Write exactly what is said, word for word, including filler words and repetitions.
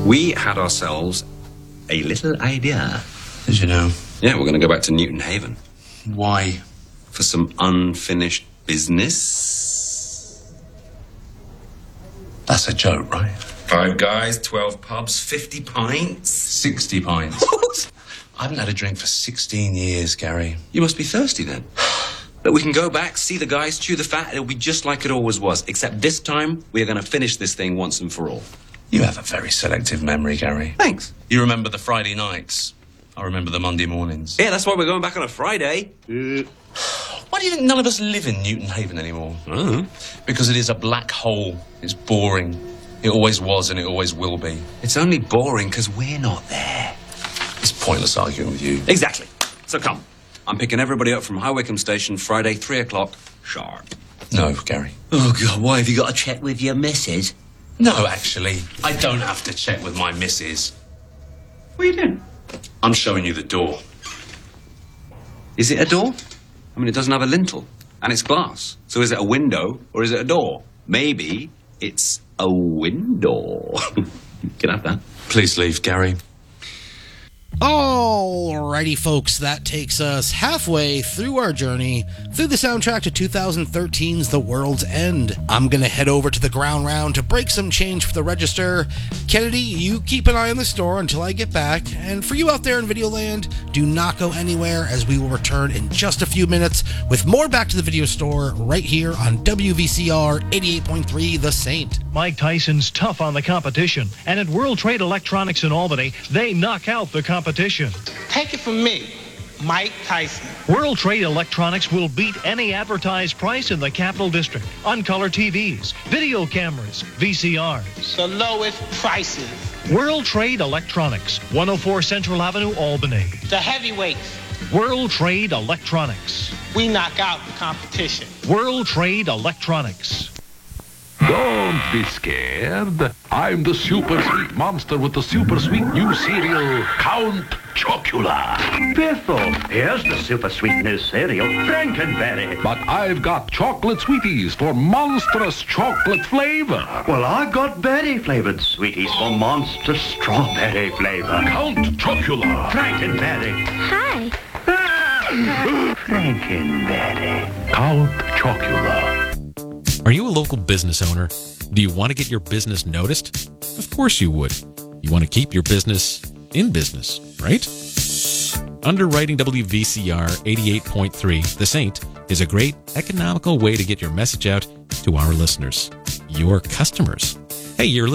We had ourselves a little idea. As you know. Yeah, we're going to go back to Newton Haven. Why? For some unfinished business. That's a joke, right? Five guys, twelve pubs, fifty pints. Sixty pints. What? I haven't had a drink for sixteen years, Gary. You must be thirsty then. But we can go back, see the guys, chew the fat, and it'll be just like it always was. Except this time, we are going to finish this thing once and for all. You have a very selective memory, Gary. Thanks. You remember the Friday nights. I remember the Monday mornings. Yeah, that's why we're going back on a Friday. Uh, why do you think none of us live in Newton Haven anymore? Uh-huh. Because it is a black hole. It's boring. It always was and it always will be. It's only boring because we're not there. It's pointless arguing with you. Exactly. So come. I'm picking everybody up from High Wycombe Station Friday, three o'clock, sharp. No, Gary. Oh, God, why have you got to check with your missus? No, actually, I don't have to check with my missus. What are you doing? I'm showing you the door. Is it a door? I mean, it doesn't have a lintel, and it's glass. So is it a window, or is it a door? Maybe it's a window. You can have that. Please leave, Gary. Alrighty, folks, that takes us halfway through our journey through the soundtrack to two thousand thirteen's The World's End. I'm gonna head over to the ground round to break some change for the register. Kennedy, you keep an eye on the store until I get back, and for you out there in Videoland, do not go anywhere as we will return in just a few minutes with more Back to the Video Store right here on W V C R eighty-eight point three The Saint. Mike Tyson's tough on the competition, and at World Trade Electronics in Albany, they knock out the competition. Take it from me, Mike Tyson. World Trade Electronics will beat any advertised price in the Capital District on color T Vs, video cameras, V C Rs. The lowest prices. World Trade Electronics, one oh four Central Avenue, Albany. The heavyweights. World Trade Electronics. We knock out the competition. World Trade Electronics. Don't be scared. I'm the super sweet monster with the super sweet new cereal, Count Chocula. Biffle, here's the super sweet new cereal, Frankenberry. But I've got chocolate sweeties for monstrous chocolate flavor. Well, I got berry-flavored sweeties for monstrous strawberry flavor. Count Chocula. Frankenberry. Hi. Frankenberry. Count Chocula. Are you a local business owner? Do you want to get your business noticed? Of course you would. You want to keep your business in business, right? Underwriting W V C R eighty-eight point three, The Saint, is a great economical way to get your message out to our listeners, your customers. Hey, you're